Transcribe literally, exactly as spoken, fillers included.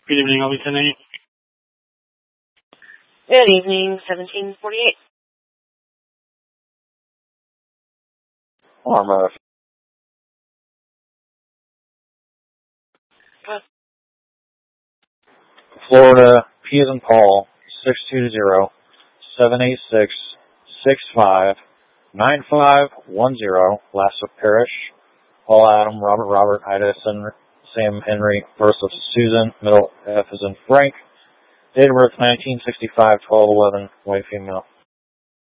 Good evening, L B ten eight. Good evening, seventeen forty-eight. Armor. Huh. Florida, P as in Paul, six two zero, seven eight six, six five, nine five one zero, last of Parish, Paul Adam, Robert Robert, Ida Sam Henry, first of Susan, middle F as in Frank, date of birth nineteen sixty-five, twelve eleven, white female.